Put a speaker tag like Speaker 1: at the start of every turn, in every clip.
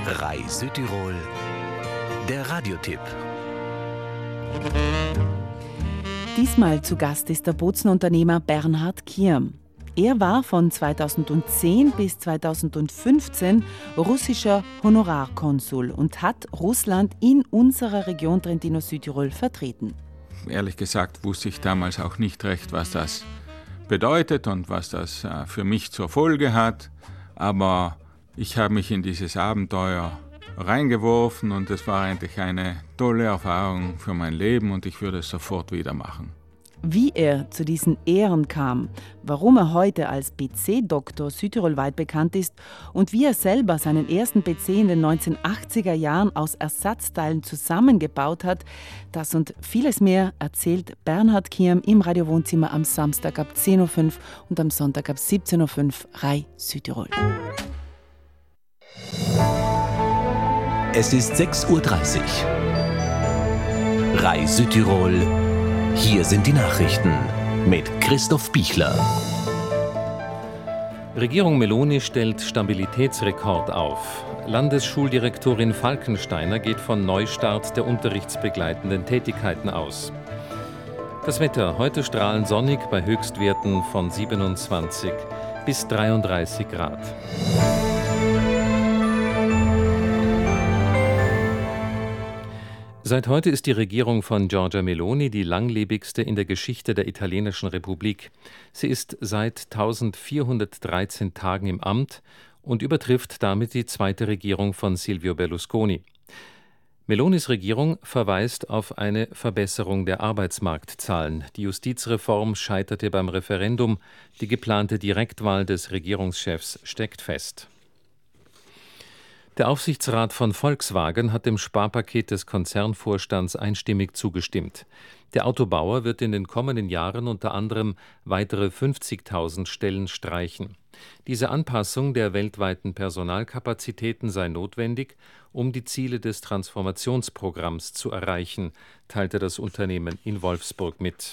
Speaker 1: RAI Südtirol, der Radiotipp.
Speaker 2: Diesmal zu Gast ist der Bozenunternehmer Bernhard Kierm. Er war von 2010 bis 2015 russischer Honorarkonsul und hat Russland in unserer Region Trentino-Südtirol vertreten.
Speaker 3: Ehrlich gesagt wusste ich damals auch nicht recht, was das bedeutet und was das für mich zur Folge hat. Aber ich habe mich in dieses Abenteuer reingeworfen und es war eigentlich eine tolle Erfahrung für mein Leben und ich würde es sofort wieder machen.
Speaker 2: Wie er zu diesen Ehren kam, warum er heute als PC-Doktor südtirolweit bekannt ist und wie er selber seinen ersten PC in den 1980er Jahren aus Ersatzteilen zusammengebaut hat, das und vieles mehr erzählt Bernhard Kierm im Radiowohnzimmer am Samstag ab 10.05 Uhr und am Sonntag ab 17.05 Uhr RAI Südtirol.
Speaker 1: Es ist 6.30 Uhr. RAI Südtirol. Hier sind die Nachrichten mit Christoph Bichler.
Speaker 4: Regierung Meloni stellt Stabilitätsrekord auf. Landesschuldirektorin Falkensteiner geht von Neustart der unterrichtsbegleitenden Tätigkeiten aus. Das Wetter: heute strahlend sonnig bei Höchstwerten von 27 bis 33 Grad. Seit heute ist die Regierung von Giorgia Meloni die langlebigste in der Geschichte der italienischen Republik. Sie ist seit 1413 Tagen im Amt und übertrifft damit die zweite Regierung von Silvio Berlusconi. Melonis Regierung verweist auf eine Verbesserung der Arbeitsmarktzahlen. Die Justizreform scheiterte beim Referendum. Die geplante Direktwahl des Regierungschefs steckt fest. Der Aufsichtsrat von Volkswagen hat dem Sparpaket des Konzernvorstands einstimmig zugestimmt. Der Autobauer wird in den kommenden Jahren unter anderem weitere 50.000 Stellen streichen. Diese Anpassung der weltweiten Personalkapazitäten sei notwendig, um die Ziele des Transformationsprogramms zu erreichen, teilte das Unternehmen in Wolfsburg mit.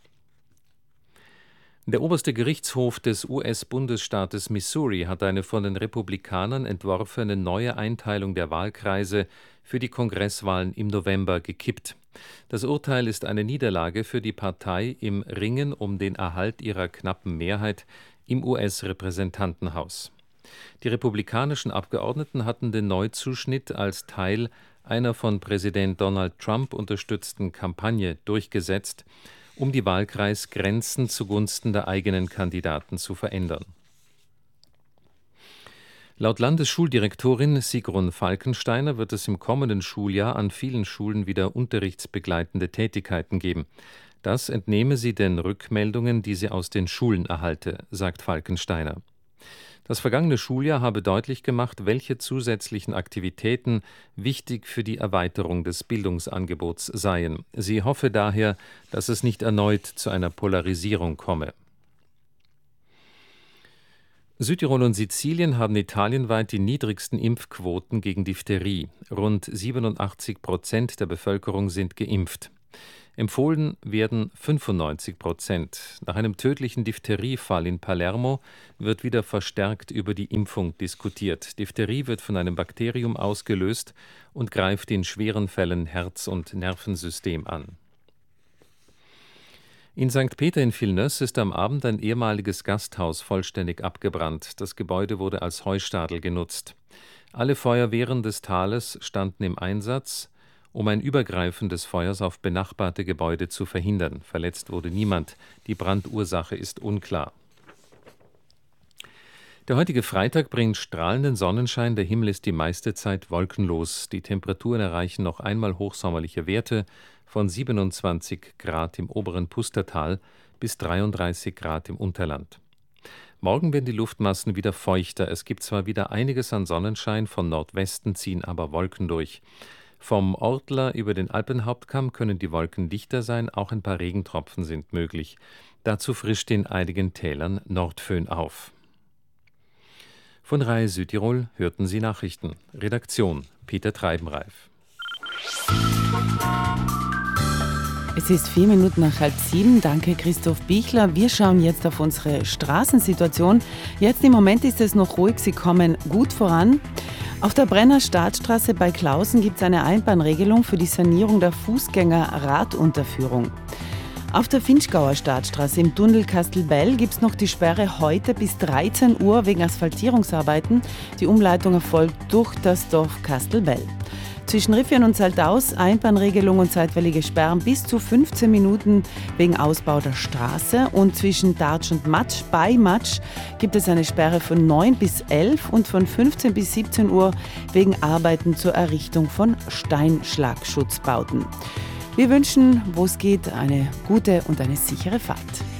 Speaker 4: Der oberste Gerichtshof des US-Bundesstaates Missouri hat eine von den Republikanern entworfene neue Einteilung der Wahlkreise für die Kongresswahlen im November gekippt. Das Urteil ist eine Niederlage für die Partei im Ringen um den Erhalt ihrer knappen Mehrheit im US-Repräsentantenhaus. Die republikanischen Abgeordneten hatten den Neuzuschnitt als Teil einer von Präsident Donald Trump unterstützten Kampagne durchgesetzt, um die Wahlkreisgrenzen zugunsten der eigenen Kandidaten zu verändern. Laut Landesschuldirektorin Sigrun Falkensteiner wird es im kommenden Schuljahr an vielen Schulen wieder unterrichtsbegleitende Tätigkeiten geben. Das entnehme sie den Rückmeldungen, die sie aus den Schulen erhalte, sagt Falkensteiner. Das vergangene Schuljahr habe deutlich gemacht, welche zusätzlichen Aktivitäten wichtig für die Erweiterung des Bildungsangebots seien. Sie hoffe daher, dass es nicht erneut zu einer Polarisierung komme. Südtirol und Sizilien haben italienweit die niedrigsten Impfquoten gegen Diphtherie. Rund 87% der Bevölkerung sind geimpft. Empfohlen werden 95%. Nach einem tödlichen Diphtheriefall in Palermo wird wieder verstärkt über die Impfung diskutiert. Diphtherie wird von einem Bakterium ausgelöst und greift in schweren Fällen Herz- und Nervensystem an. In St. Peter in Villeneuve ist am Abend ein ehemaliges Gasthaus vollständig abgebrannt. Das Gebäude wurde als Heustadel genutzt. Alle Feuerwehren des Tales standen im Einsatz, um ein Übergreifen des Feuers auf benachbarte Gebäude zu verhindern. Verletzt wurde niemand. Die Brandursache ist unklar. Der heutige Freitag bringt strahlenden Sonnenschein. Der Himmel ist die meiste Zeit wolkenlos. Die Temperaturen erreichen noch einmal hochsommerliche Werte von 27 Grad im oberen Pustertal bis 33 Grad im Unterland. Morgen werden die Luftmassen wieder feuchter. Es gibt zwar wieder einiges an Sonnenschein, von Nordwesten ziehen aber Wolken durch. Vom Ortler über den Alpenhauptkamm können die Wolken dichter sein, auch ein paar Regentropfen sind möglich. Dazu frischt in einigen Tälern Nordföhn auf. Von RAI Südtirol hörten Sie Nachrichten. Redaktion Peter Treibenreif.
Speaker 2: Es ist 4 Minuten nach 6:30. Danke, Christoph Bichler. Wir schauen jetzt auf unsere Straßensituation. Jetzt im Moment ist es noch ruhig, Sie kommen gut voran. Auf der Brenner Staatsstraße bei Klausen gibt es eine Einbahnregelung für die Sanierung der Fußgänger-Radunterführung. Auf der Finchgauer Staatsstraße im Tunnel Kastelbell gibt es noch die Sperre heute bis 13 Uhr wegen Asphaltierungsarbeiten. Die Umleitung erfolgt durch das Dorf Kastelbell. Zwischen Riffion und Saldaus Einbahnregelung und zeitweilige Sperren bis zu 15 Minuten wegen Ausbau der Straße. Und zwischen Dartsch und Matsch bei Matsch gibt es eine Sperre von 9 bis 11 und von 15 bis 17 Uhr wegen Arbeiten zur Errichtung von Steinschlagschutzbauten. Wir wünschen, wo es geht, eine gute und eine sichere Fahrt.